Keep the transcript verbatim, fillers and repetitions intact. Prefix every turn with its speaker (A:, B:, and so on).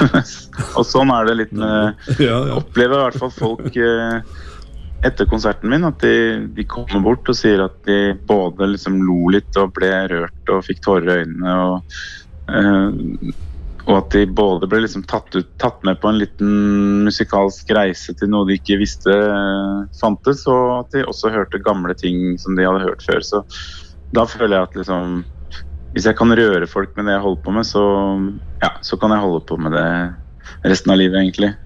A: Og sånn er det litt med,
B: Ja, ja.
A: opplever i hvert fall folk eh, etter konserten min, at de, de kommer bort og sier at de både liksom lo litt og ble rørt og fikk tårer i øynene, og, eh, og at de både ble liksom tatt, ut, tatt med på en liten musikalsk reise til noe de ikke visste eh, fantes, og at de også hørte gamle ting som de hadde hørt før. Så da føler jeg at liksom, hvis jeg kan røre folk med det jeg holder på med, så, ja, så kan jeg holde på med det resten av livet egentlig.